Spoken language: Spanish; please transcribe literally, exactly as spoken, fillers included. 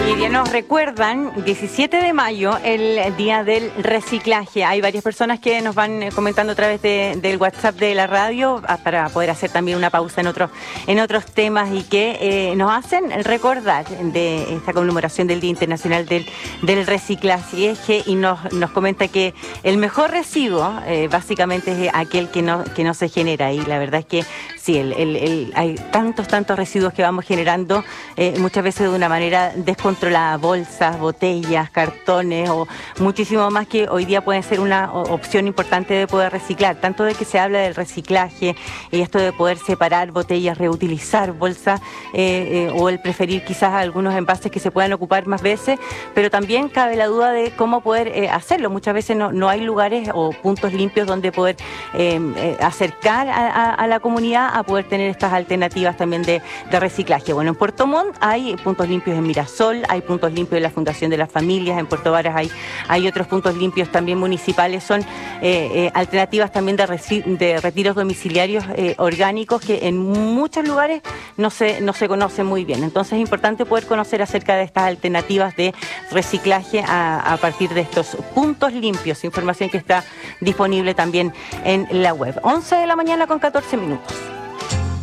Y ya nos recuerdan, diecisiete de mayo, el día del reciclaje. Hay varias personas que nos van comentando a través de, del WhatsApp de la radio para poder hacer también una pausa en otros en otros temas y que eh, nos hacen recordar de esta conmemoración del Día Internacional del, del Reciclaje y nos, nos comenta que el mejor residuo eh, básicamente es aquel que no, que no se genera. Y la verdad es que sí, el, el, el, hay tantos, tantos residuos que vamos generando eh, muchas veces de una manera descontrolada, bolsas, botellas, cartones o muchísimo más que hoy día pueden ser una opción importante de poder reciclar, tanto de que se habla del reciclaje y esto de poder separar botellas, reutilizar bolsas eh, eh, o el preferir quizás algunos envases que se puedan ocupar más veces, pero también cabe la duda de cómo poder eh, hacerlo. Muchas veces no, no hay lugares o puntos limpios donde poder eh, eh, acercar a, a, a la comunidad a poder tener estas alternativas también de, de reciclaje. Bueno, en Puerto Montt hay puntos limpios en Mirasol, hay puntos limpios de la Fundación de las Familias, en Puerto Varas hay, hay otros puntos limpios también municipales, son eh, eh, alternativas también de, reci- de retiros domiciliarios eh, orgánicos que en muchos lugares no se, no se conocen muy bien. Entonces es importante poder conocer acerca de estas alternativas de reciclaje a, a partir de estos puntos limpios, información que está disponible también en la web. once de la mañana con catorce minutos.